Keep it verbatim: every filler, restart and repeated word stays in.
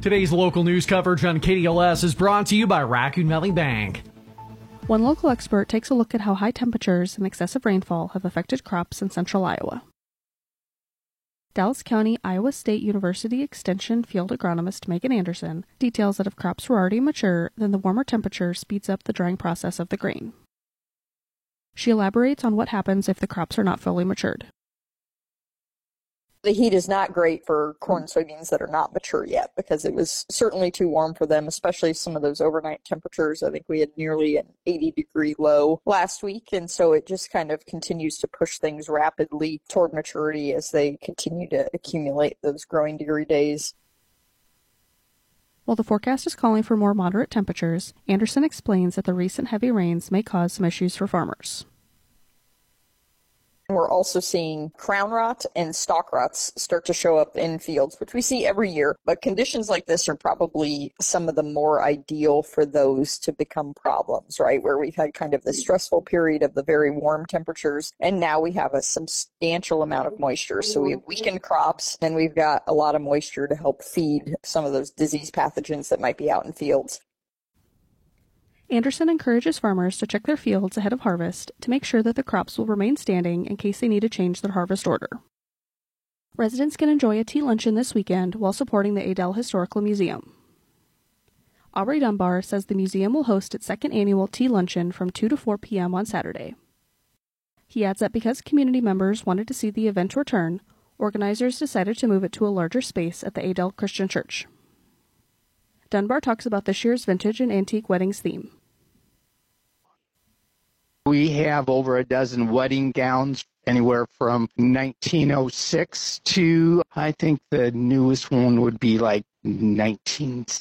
Today's local news coverage on K D L S is brought to you by Raccoon Valley Bank. One local expert takes a look at how high temperatures and excessive rainfall have affected crops in central Iowa. Dallas County Iowa State University Extension field agronomist Megan Anderson details that if crops were already mature, then the warmer temperature speeds up the drying process of the grain. She elaborates on what happens if the crops are not fully matured. The heat is not great for corn and soybeans that are not mature yet because it was certainly too warm for them, especially some of those overnight temperatures. I think we had nearly an eighty degree low last week, and so it just kind of continues to push things rapidly toward maturity as they continue to accumulate those growing degree days. While the forecast is calling for more moderate temperatures, Anderson explains that the recent heavy rains may cause some issues for farmers. We're also seeing crown rot and stalk rots start to show up in fields, which we see every year. But conditions like this are probably some of the more ideal for those to become problems, right? Where we've had kind of the stressful period of the very warm temperatures, and now we have a substantial amount of moisture. So we have weakened crops, and we've got a lot of moisture to help feed some of those disease pathogens that might be out in fields. Anderson encourages farmers to check their fields ahead of harvest to make sure that the crops will remain standing in case they need to change their harvest order. Residents can enjoy a tea luncheon this weekend while supporting the Adel Historical Museum. Aubrey Dunbar says the museum will host its second annual tea luncheon from two to four p.m. on Saturday. He adds that because community members wanted to see the event return, organizers decided to move it to a larger space at the Adel Christian Church. Dunbar talks about this year's vintage and antique weddings theme. We have over a dozen wedding gowns, anywhere from nineteen oh six to, I think the newest one would be like nineteen